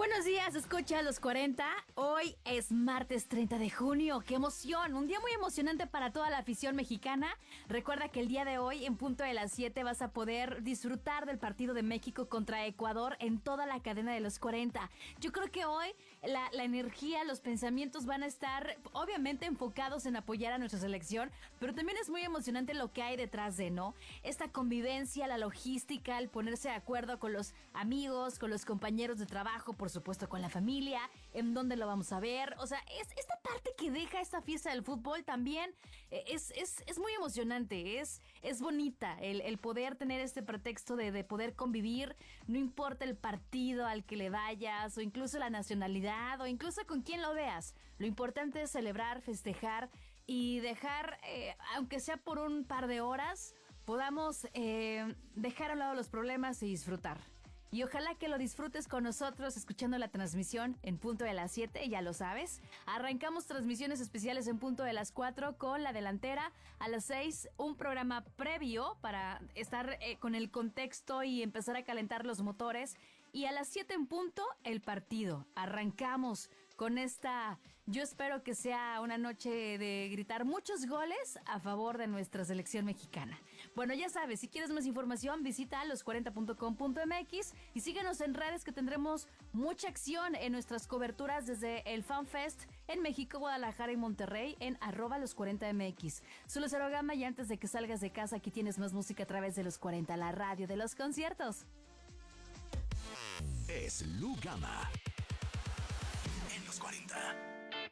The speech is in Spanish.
Buenos días, escucha los 40. Hoy es martes 30 de junio. ¡Qué emoción! Un día muy emocionante para toda la afición mexicana. Recuerda que el día de hoy, en punto de las 7, vas a poder disfrutar del partido de México contra Ecuador en toda la cadena de los 40. Yo creo que hoy la energía, los pensamientos van a estar obviamente enfocados en apoyar a nuestra selección, pero también es muy emocionante lo que hay detrás de, ¿no? Esta convivencia, la logística, el ponerse de acuerdo con los amigos, con los compañeros de trabajo, por supuesto con la familia, en dónde lo vamos a ver. O sea, es esta parte que deja esta fiesta del fútbol también es muy emocionante, es bonita el poder tener este pretexto de poder convivir, no importa el partido al que le vayas, o incluso la nacionalidad, o incluso con quién lo veas. Lo importante es celebrar, festejar y dejar, aunque sea por un par de horas, podamos dejar a un lado los problemas y disfrutar. Y ojalá que lo disfrutes con nosotros escuchando la transmisión en punto de las 7, ya lo sabes. Arrancamos transmisiones especiales en punto de las 4 con la delantera. A las 6, un programa previo para estar con el contexto y empezar a calentar los motores. Y a las 7 en punto, el partido. Arrancamos con esta... Yo espero que sea una noche de gritar muchos goles a favor de nuestra selección mexicana. Bueno, ya sabes, si quieres más información, visita los40.com.mx y síguenos en redes que tendremos mucha acción en nuestras coberturas desde el FanFest en México, Guadalajara y Monterrey en @los40mx. Soy Lucero Gama y antes de que salgas de casa, aquí tienes más música a través de Los 40, la radio de los conciertos. Es Lu Gama en Los 40.